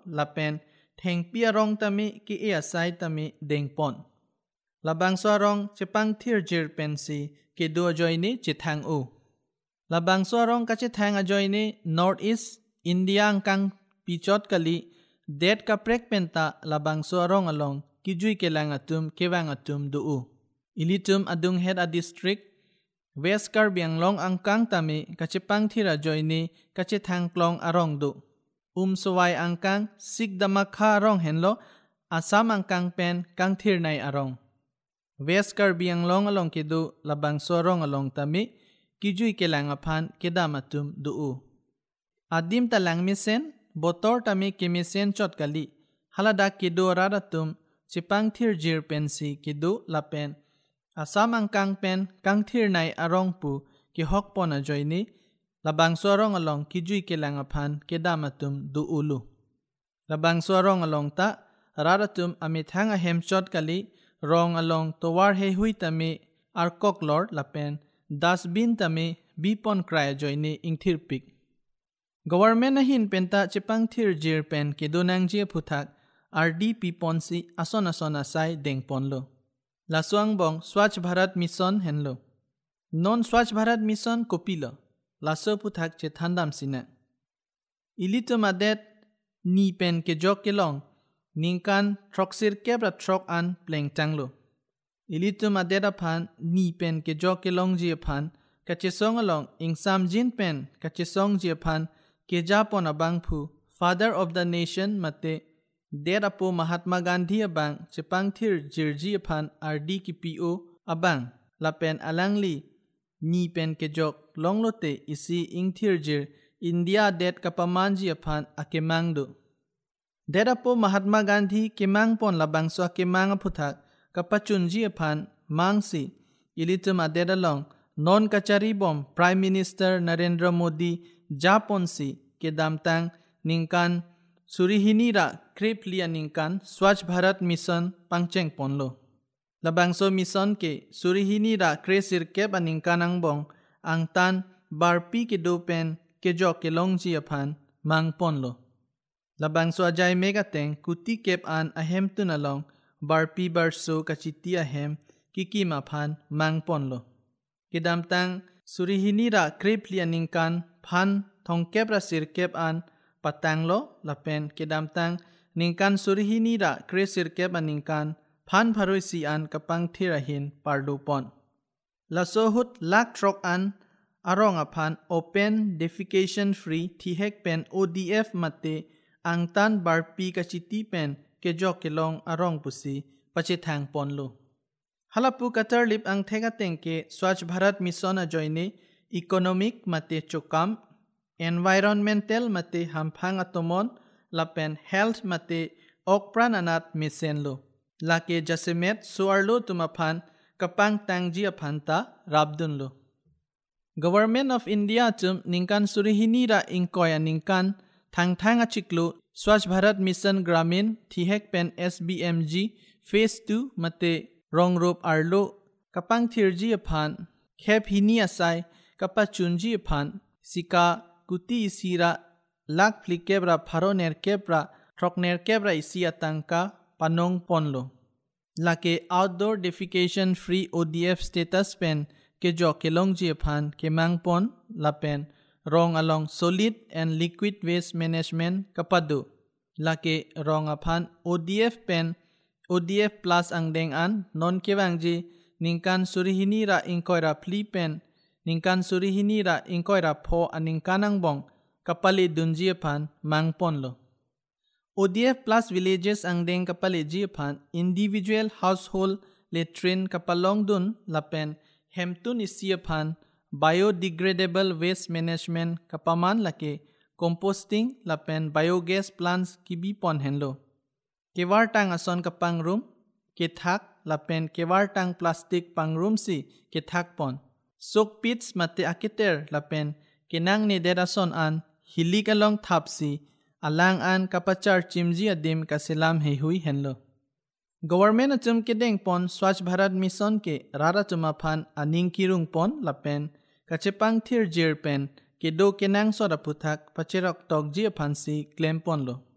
la pen theng pia rong tami ki e asai tami deng pon labang so rong chepang thir jir pen si ki do joy ni chithang u labang so rong ka chithang a joy ni north east India kang pichot kali det ka prek penta labang so rong along ki jui ke lang atum kewang atum du u ilitum adung head a district West Karbiang long angkang tami kachipang thira joini kachithang klong arong du sawai angkang sikdamakha arong henlo Assam angkang pen kang thir nai arong West Karbiang long along kidu labang sorong along tami kijui kelang aphan kedamatum du u adim talang misen botor tami kimisen chot kali halada kidu radatum chipang thir jir pensi kidu lapen Assam angkang pen kang thir nai arong pu ki hok pon a joini labang sorong along kijui kelang aphan kedamatum du ulu labang sorong along ta radatum amithang a hemchot kali rong along towar he hui tami arkok lord lapen dasbin tami bipon krai joini ingthir pik government a hin penta chipang thir jir pen kidunang je phuthak RDP ponsi ason asai deng ponlo Laswang bong Swachh Bharat Mission henlo. Non Swachh Bharat Mission kopilo. Laso puthak che thandam sina. Ilito madet ni pen ke jok kelong. Ningkan troksir kebra trok an pleng tanglo. Ilito madet aphan ni pen ke jok kelong ji aphan. Kachesong along ingsam jin pen kachesong ji aphan ke japon abang phu. Father of the nation mate. Derapo Mahatma Gandhi abang chepang thir jirji aphan RD ki PO abang lapen alangli ni pen ke jok longlote isi ingthir jir India det kapamanji aphan akemangdu Derapo Mahatma Gandhi kemang pon labang so akemang aphuthak kapachunji aphan mangsi ilitum adedalong non kachari bom Prime Minister Narendra Modi Japon si kedamtang ningkan Surihini ra krip liya ningkan Swachh Bharat Mission pangcheng ponlo. Labangso mission ke Surihini ra kresir kep aningkan angbong ang tan barpi ke do pen ke jok ke longji aphan mang ponlo. Labangso ajay megateng kuti kep an ahem tunalong barpi barso kachiti ahem kikim aphan mang ponlo. Kedamtang Surihini ra krip liya ningkan phan thong kep ra sir kep an patanglo lapen kedamtang ningkan surihini ra kresir kep aningkan phan pharoi si an kapang thirahin pardupon lasohut lak trok an arong aphan open defecation free thihek pen ODF mate angtan barpi kachiti pen kejok kelong arong pusi pachithang ponlo halapu katarlip ang thega tengke Swachh Bharat Mission a joine economic mate chokam environmental mate hamphang atomon lapen health mate okpran anat misenlo lake jasemet suarlo tumaphan kapang tangji aphanta rabdunlo Government of India tum ningkan surihini ra ingkoy ningkan thangthang achiklu Swachh Bharat Mission Gramin thihek pen SBMG phase 2 mate rongrop arlo kapang thirji aphan khep hini asai kapachunji aphan sika kuti isira lak flikebra pharoner kebra trokner kebra isi atangka panong ponlo lake outdoor defecation free ODF status pen ke jo kelong ji phan kemang pon lapen rong along solid and liquid waste management kapadu lake rong aphan ODF pen ODF plus angdeng an non kewangji ningkan surihini ra ingkoira fli pen ningkan surihini ra ingkoira pho aningkanang bong kapali dunji phan mangponlo ODF plus villages angdeng kapali ji phan individual household latrine kapalong dun lapen hemtun isi phan biodegradable waste management kapaman lake composting lapen biogas plants kibi pon henlo kewar tang ason kapang room kethak lapen kewar tang plastic pangrum si kethak pon sok pits mate akiter lapen kenang ne derason an hilik along thapsi alang an kapachar chimji adim kasilam hehui henlo government achum kedeng pon Swachh Bharat Mission ke rara chuma phan aning kirung pon lapen kachepang thir jir pen kedo kenang sora puthak pacherok tokji phansi claim ponlo